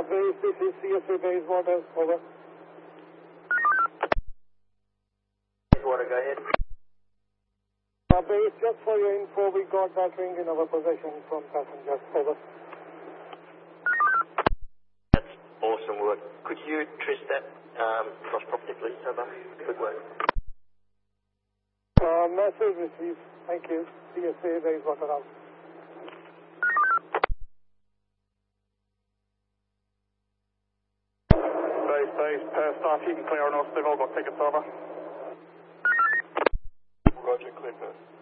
Base, this is CSA Bayswater, over. Bayswater, go ahead. Base, just for your info, we got that ring in our possession from passengers, over. That's awesome work. Could you trace that cross property, please? Over. Good work. Message received. Thank you. CSA Bayswater out. Base, per staff, you can clear on us. They've all got tickets over. Roger, clear first.